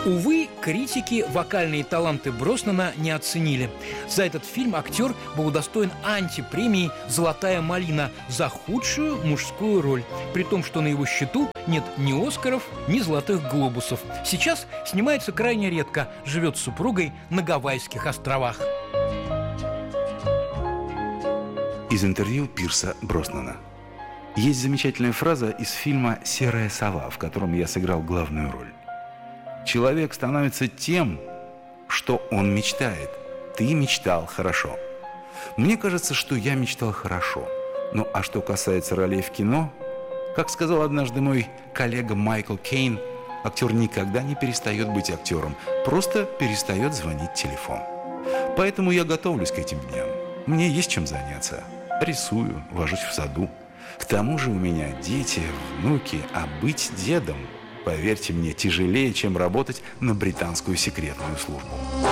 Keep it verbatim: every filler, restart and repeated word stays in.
Увы, критики вокальные таланты Броснана не оценили. За этот фильм актер был удостоен антипремии «Золотая малина» за худшую мужскую роль, при том, что на его счету нет ни «Оскаров», ни «Золотых глобусов». Сейчас снимается крайне редко, живет с супругой на Гавайских островах. Из интервью Пирса Броснана. Есть замечательная фраза из фильма «Серая сова», в котором я сыграл главную роль. Человек становится тем, что он мечтает. Ты мечтал хорошо. Мне кажется, что я мечтал хорошо. Ну, а что касается ролей в кино, как сказал однажды мой коллега Майкл Кейн, актер никогда не перестает быть актером, просто перестает звонить телефон. Поэтому я готовлюсь к этим дням. Мне есть чем заняться. Рисую, вожусь в саду. К тому же у меня дети, внуки, а быть дедом, поверьте мне, тяжелее, чем работать на британскую секретную службу.